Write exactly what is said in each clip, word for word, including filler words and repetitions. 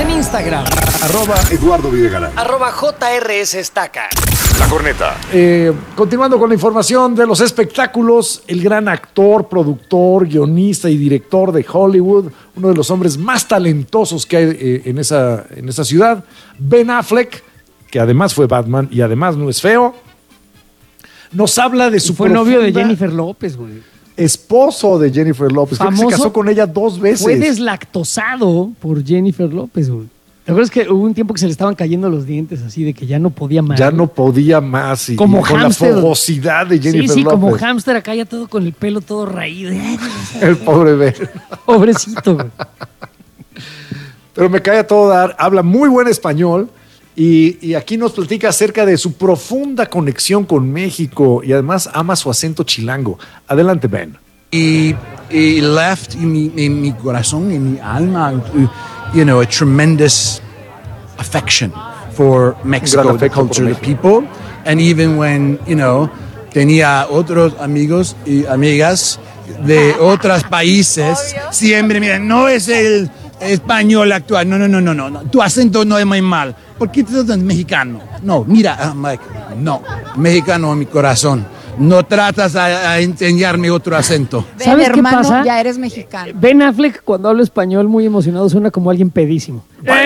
en Instagram. Arroba Eduardo Videgaray. Arroba J R S Estaca. La Corneta. Eh, continuando con la información de los espectáculos, el gran actor, productor, guionista y director de Hollywood, uno de los hombres más talentosos que hay eh, en, esa, en esa ciudad, Ben Affleck, que además fue Batman y además no es feo, nos habla de su y fue profunda... novio de Jennifer López, güey. Esposo de Jennifer López. Creo que se casó con ella dos veces. Fue deslactosado por Jennifer López, güey. ¿Te acuerdas que hubo un tiempo que se le estaban cayendo los dientes así de que ya no podía más? Ya no podía más. Y, como y con hámster. la fogosidad de Jennifer López. Sí, sí, López. como hámster acá ya todo con el pelo todo raído. El pobre Ben. Pobrecito, güey. Pero me cae a todo dar. Habla muy buen español. Y, y aquí nos platica acerca de su profunda conexión con México. Y además ama su acento chilango. Adelante, Ben. Y, y left en mi, en mi corazón, en mi alma, you know, a tremendous affection for Mexico, the culture, the people, and even when, you know, tenía otros amigos y amigas de otros países, siempre miren, no es el español actual, no, no, no, no, no, no. Tu acento no es muy mal. ¿Por qué te tratas mexicano? No, mira, Mike, no, mexicano en mi corazón. No tratas a, a enseñarme otro acento. Ben, ¿Sabes hermano, qué pasa? ya eres mexicano. Ben Affleck, cuando habla español muy emocionado, suena como alguien pedísimo.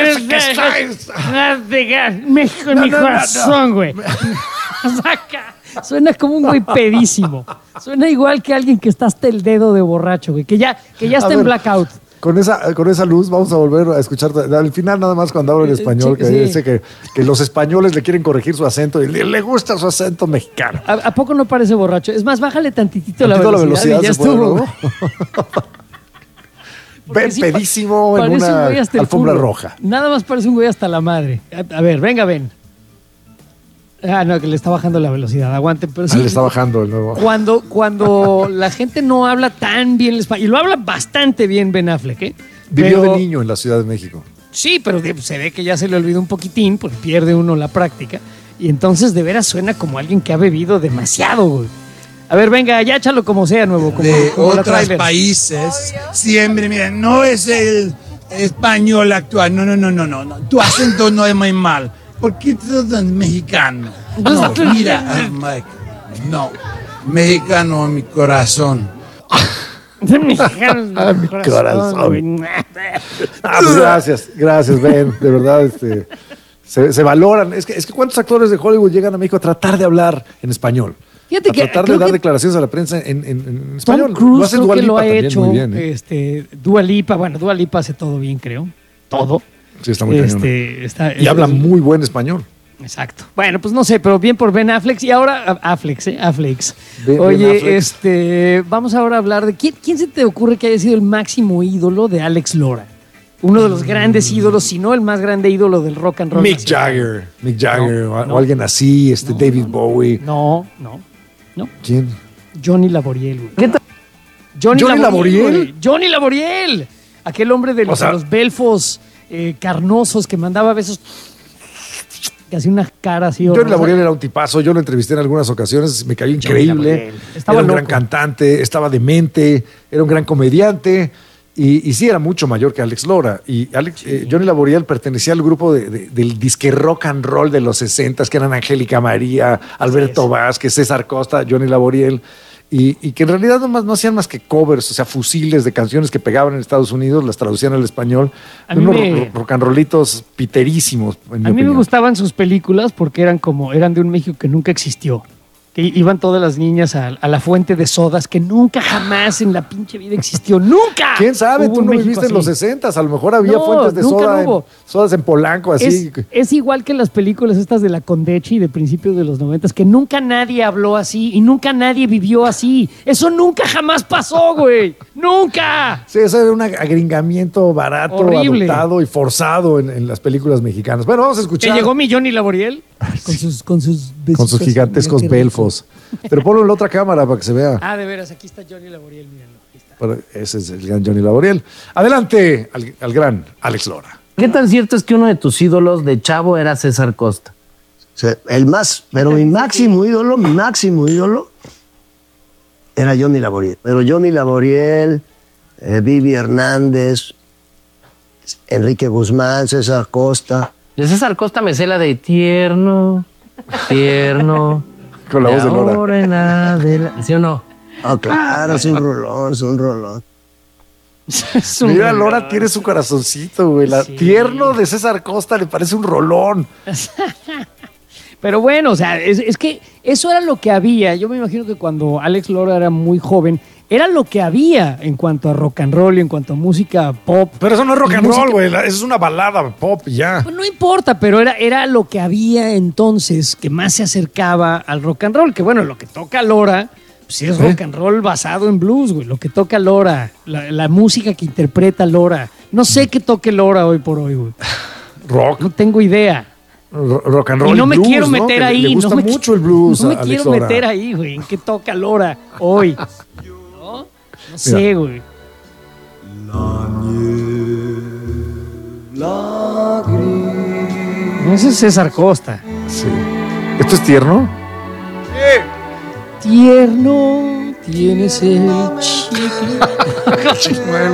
México en mi corazón, güey. Saca. Suena como un güey pedísimo. Suena igual que alguien que está hasta el dedo de borracho, güey. Que ya, que ya está A en ver, blackout. Con esa, con esa luz vamos a volver a escuchar al final nada más cuando hablo en español, que Sí. dice que, que los españoles le quieren corregir su acento y le, le gusta su acento mexicano. ¿A, a poco no parece borracho? Es más, bájale tantitito, Tantito la velocidad, y ya se puede, estuvo. ¿no? Ven Sí, pedísimo en parece un una güey hasta el alfombra culo. roja. Nada más parece un güey hasta la madre. A, a ver, venga, ven. Ah, no, que le está bajando la velocidad. Aguante, pero sí. Ah, le está bajando el nuevo. Cuando, cuando la gente no habla tan bien el español, y lo habla bastante bien Ben Affleck, ¿eh? Vivió Pero- de niño en la Ciudad de México. Sí, pero de- se ve que ya se le olvidó un poquitín, porque pierde uno la práctica. Y entonces de veras suena como alguien que ha bebido demasiado, güey. A ver, venga, ya échalo como sea, nuevo. Como, De como la otros trailer. países, siempre, miren, no es el español actual, no, no, no, no, no, no. Tu acento no es muy mal. ¿Por qué te tratas mexicano? No, mira, ah, Mike, no, mexicano en mi corazón. Ah, mi corazón. Ah, pues gracias, gracias, Ben. De verdad, este, se, se valoran. Es que, es que ¿cuántos actores de Hollywood llegan a México a tratar de hablar en español? Fíjate a que tratar de creo dar que declaraciones a la prensa en, en, en Tom español. Cruise lo hace creo Dua que Lipa lo ha también hecho. muy bien. ¿eh? Este, Dua Lipa, bueno, Dua Lipa hace todo bien, creo. Todo. Sí, está muy cañón. Este, está, Y es- habla muy buen español. Exacto. Bueno, pues no sé, pero bien por Ben Affleck. Y ahora, a- Affleck, ¿eh? Affleck. Ben- Oye, Ben Affleck. este, vamos ahora a hablar de quién, quién se te ocurre que haya sido el máximo ídolo de Alex Lora. Uno de los grandes ídolos, si no el más grande ídolo del rock and roll. Mick nacional. Jagger. Mick Jagger No, o, no. o alguien así, este No, David no, Bowie. No, no, no. ¿Quién? Johnny Laboriel, güey. ¿Qué tal? Johnny, ¿Johnny Laboriel. Laboriel? güey. Johnny Laboriel. Aquel hombre de los, O sea- de los belfos eh, carnosos que mandaba besos. Que hacía una cara así. Johnny horrorosa. Laboriel era un tipazo, yo lo entrevisté en algunas ocasiones, me cayó increíble. Laboriel. Estaba Era un loco. gran cantante, estaba demente, era un gran comediante y, y sí era mucho mayor que Alex Lora. Y Alex, eh, Johnny Laboriel pertenecía al grupo de- de- del disque rock and roll de los sesentas, que eran Angélica María, Alberto Vázquez, César Costa, Johnny Laboriel. Y, y que en realidad no, más, no hacían más que covers, o sea, fusiles de canciones que pegaban en Estados Unidos, las traducían al español. A mí Unos me- ro- rock and rollitos piterísimos, en mi A mí me opinión. gustaban sus películas porque eran como, eran de un México que nunca existió. Que iban todas las niñas a, a la fuente de sodas que nunca jamás en la pinche vida existió. ¡Nunca! ¿Quién sabe? Hubo Tú un no México viviste en así. los sesentas, a lo mejor había No, fuentes de nunca soda en, hubo. sodas en Polanco, así. Es, es igual que las películas estas de la Condechi de principios de los noventas, que nunca nadie habló así y nunca nadie vivió así. Eso nunca jamás pasó, güey. ¡Nunca! Sí, ese era un agringamiento barato, Horrible. adoptado y forzado en, en las películas mexicanas. Bueno, vamos a Que escuchar llegó mi Johnny Laboriel con sus, con sus, con sus besitos. gigantescos Mira qué rico. belfos. Pero ponlo en la otra cámara para que se vea. Ah, de veras, aquí está Johnny Laboriel, mírenlo. Aquí está. Pero ese es el gran Johnny Laboriel. Adelante al, al gran Alex Lora. ¿Qué tan cierto es que uno de tus ídolos de chavo era César Costa? O sea, el más, pero mi máximo ídolo, mi máximo ídolo era Johnny Laboriel. Pero Johnny Laboriel, eh, Vivi Hernández, Enrique Guzmán, César Costa. De César Costa me sé la de tierno, tierno. Con la voz de Lora. ahora en adelante. ¿Sí o no? Ah, claro, es un rolón, es un rolón. Es un Mira, rolón. Lora tiene su corazoncito, güey. La Sí. tierno de César Costa le parece un rolón. Pero bueno, o sea, es, es que eso era lo que había. Yo me imagino que cuando Alex Lora era muy joven, era lo que había en cuanto a rock and roll y en cuanto a música pop. Pero eso no es rock Y and música- roll, güey. la- Eso es una balada pop y ya. Pues no importa, pero era, era lo que había entonces que más se acercaba al rock and roll. Que bueno, lo que toca Lora, pues sí es ¿Eh? rock and roll basado en blues, güey. Lo que toca Lora, la, la música que interpreta Lora. No sé qué toque Lora hoy por hoy, güey. Rock, No tengo idea. ro- rock and roll Y no me blues, quiero ¿no? meter Que le- ahí. Le gusta no me mucho qui- el blues No me a Alex quiero Lora. meter ahí, güey. ¿En qué toca Lora hoy? ¿No? No sé, güey. Ese es César Costa. Sí. ¿Esto es tierno? Tierno tienes el chicle.